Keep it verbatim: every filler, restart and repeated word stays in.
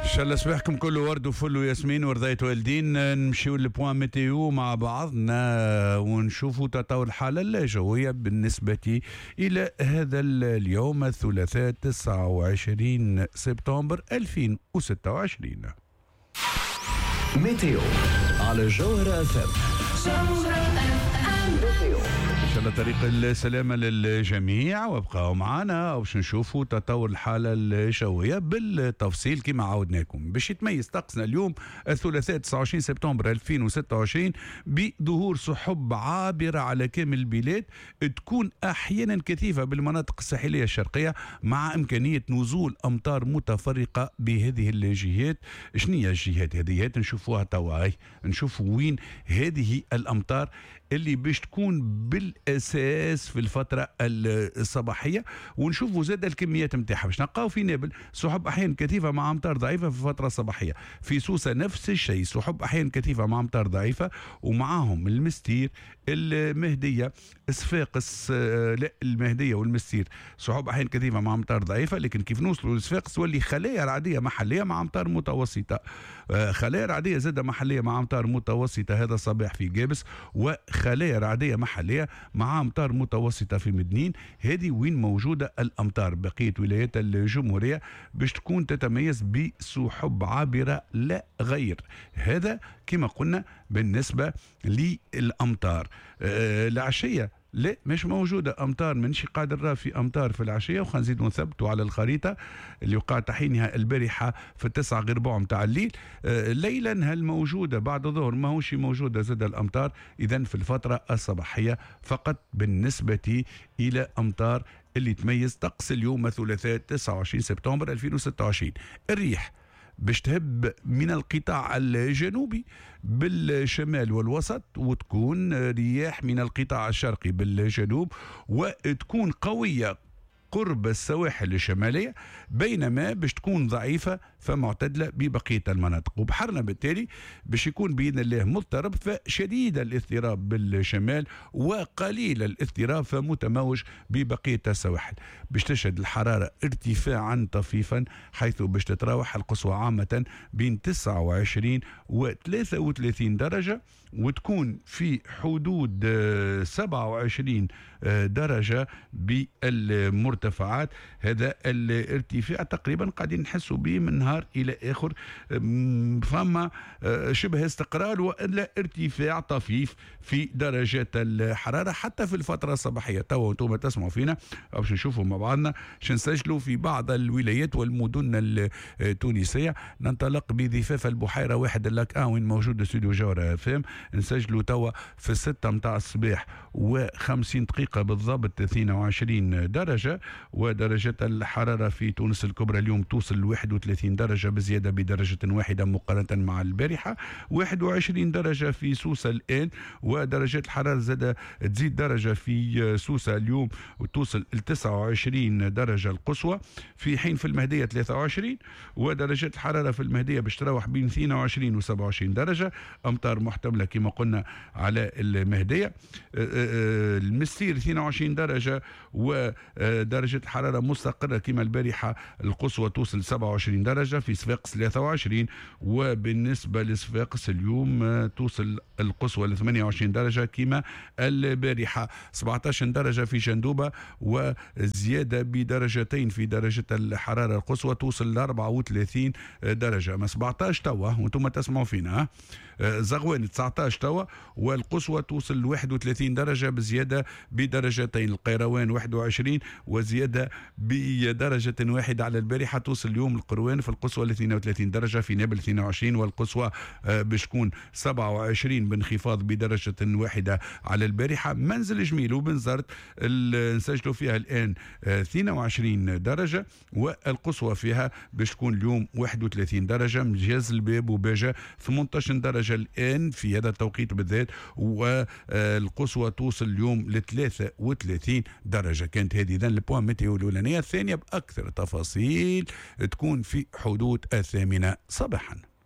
شاء الله صباحكم كله ورد وفل وياسمين ورضيت والدين. نمشيو للبوان ميتيو مع بعضنا ونشوفوا تطور الحالة الجوية بالنسبة إلى هذا اليوم الثلاثاء تسعة وعشرين سبتمبر ألفين وستة وعشرين. ميتيو على جوهرة اف ام. إن شاء الله طريق السلامة للجميع، وابقوا معنا باش نشوفوا تطور الحالة الجوية بالتفصيل كما عودناكم. باش يتميز طقسنا اليوم الثلاثاء تسعة وعشرين سبتمبر ألفين وستة وعشرين بظهور سحب عابرة على كامل البلاد، تكون أحيانا كثيفة بالمناطق الساحلية الشرقية مع إمكانية نزول أمطار متفرقة بهذه الجهات. شنية الجهات هذه؟ نشوفوها توا، نشوفوا وين هذه الأمطار اللي باش تكون بالاساس في الفتره الصباحيه، ونشوفوا زاد الكميات نتاعها. باش نلقاو في نابل سحب احيانا كثيفه مع امطار ضعيفه في الفتره الصباحيه، في سوسه نفس الشيء سحب احيانا كثيفه مع امطار ضعيفه، ومعاهم المستير المهديه صفاقس. لا المهديه والمستير سحب احيانا كثيفه مع امطار ضعيفه، لكن كيف نوصلوا لصفاقس تولي خلايا رعديه محليه مع امطار متوسطه، خلايا رعديه زاده محليه مع امطار متوسطه هذا الصباح في جابس، وخلايا رعديه محليه مع امطار متوسطه في مدنين. هذه وين موجوده الامطار. بقيه ولايات الجمهوريه باش تكون تتميز بسحب عابره لا غير. هذا كما قلنا بالنسبه للامطار. أه العشيه لا مش موجودة أمطار، منش قادر راه في أمطار في العشية. وخا نزيد نثبتوا على الخريطة اللي وقع تحينها البارحة في التسعة غير ربع متاع الليل. آه ليلا هل موجودة بعد الظهر ماهوش موجودة زاد الأمطار. إذن في الفترة الصباحية فقط بالنسبة إلى أمطار اللي تميز طقس اليوم الثلاثاء تسعة وعشرين سبتمبر ألفين وستة وعشرين. الريح باش تهب من القطاع الجنوبي بالشمال والوسط، وتكون رياح من القطاع الشرقي بالجنوب، وتكون قوية قرب السواحل الشمالية، بينما باش تكون ضعيفة فمعتدلة ببقية المناطق. وبحرنا بالتالي باش يكون بإذن الله مضطرب فشديد الاضطراب بالشمال، وقليل الاضطراب فمتموج ببقية السواحل. باش تشهد الحرارة ارتفاعا طفيفا، حيث باش تتراوح القصوى عامة بين تسعة وعشرين و ثلاثة وثلاثين درجة، وتكون في حدود سبعة وعشرين درجة بالمرتفعات. هذا الارتفاع تقريبا قاعدين نحسوا به من نهار إلى آخر، فما شبه استقرار وإلا ارتفاع طفيف في درجات الحرارة حتى في الفترة الصباحية. توا انتم تسمعوا فينا باش نشوفوا مع بعضنا شنسجلوا في بعض الولايات والمدن التونسية. ننطلق بضفاف البحيرة واحد اللاك آن وين موجود استوديو جوهرة فهم، نسجلوا توا في الستة متاع الصباح وخمسين دقيقة بالضبط اثنين وعشرين درجة. ودرجة الحرارة في تونس الكبرى اليوم توصل واحد وثلاثين درجة بزيادة بدرجة واحدة مقارنة مع البارحة. واحد وعشرين درجة في سوسة الآن، ودرجات الحرارة زادة تزيد درجة في سوسة اليوم وتوصل ل تسعة وعشرين درجة القصوى، في حين في المهدية ثلاثة وعشرين، ودرجات الحرارة في المهدية باش تروح بين اثنين وعشرين و سبعة وعشرين درجة. أمطار محتملة كما قلنا على المهدية. المستير اثنين وعشرين درجة، ودرجة الحرارة مستقرة كما البارحة، القصوى توصل سبعة وعشرين درجة، في صفاقس ثلاثة وعشرين، وبالنسبة لصفاقس اليوم توصل القصوى ل ثمانية وعشرين درجة كما البارحة. سبعة عشر درجة في شندوبة، وزيادة بدرجتين في درجة الحرارة القصوى توصل ل أربعة وثلاثين درجة. ما سبعة عشر توا وانتم تسمعوا فينا. زغوان تسعة عشر توا، والقصوى توصل ل واحد وثلاثين درجة بزيادة بدرجتين. القيروان واحد وعشرين، وزيادة بدرجة واحدة على البارحة توصل اليوم القروان في القصوى ل اثنين وثلاثين درجة، في نابل اثنين وعشرين، والقصوى باش تكون سبعة وعشرين بانخفاض بدرجة واحدة على البارحة. منزل جميل وبنزرت نسجلوا فيها الآن اثنين وعشرين درجة، والقصوى فيها باش تكون اليوم واحد وثلاثين درجة. مجاز الباب وباجة ثمانية عشر درجة الآن في هذا التوقيت بالذات، والقصوى توصل اليوم ل ثلاثة وثلاثين درجة. كانت هذه إذن البوان ميتيو الأولانية. الثانية بأكثر تفاصيل تكون في حدود الثامنة صباحا.